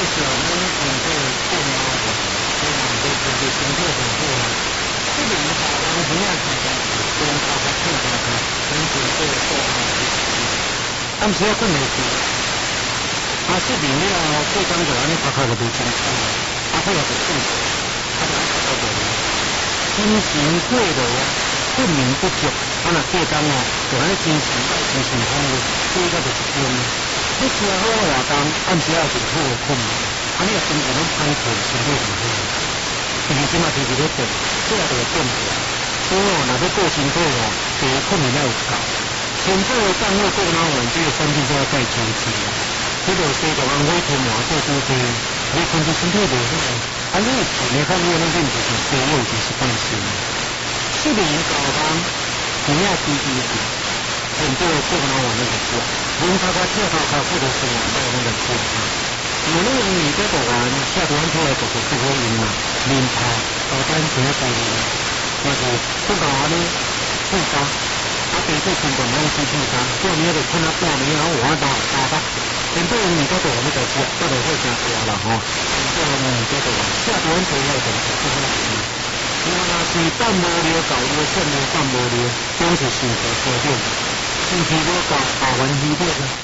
小呢，整个电脑的，电脑的这个工作很多啊。这里的话，我们同样是在跟大家看到的，跟整个做好的。他们是要更美国，啊，视频了过刚就安尼拍开就不清楚，啊，后来就清楚，啊，就安拍到过。新型过路啊，困难不足，啊，那过刚哦，就安尼真是风的，过到就是天。你吃好活动，暗时也是好困难，啊，你个身体拢歹困，身体就好。但是即马天气咧变，这也就会变化。所以哦，若要过身体哦，第一困难要有够。前这个战略过哪完，这个3天就要再交替。这个西个往尾天换做多天，你看这身体不好，啊，你前面看你那认就是多位就是放心。4年搞完，你也低低的。很多过哪完那个事，人家跳高考或者是往到那个过程。有那个你这个玩下端出来就是不可以嘛，连跑导弹全部都有，但是不搞完呢，不搞。啊，第四天就拢去去干，过年就看到过年，然后我打打，很多人你这个我们就知，这个会加多了哈。很多人你这个下端出来就是不可以。如果那是半无聊搞一个线路半无聊，都是选择车店。天气我搞完鱼店。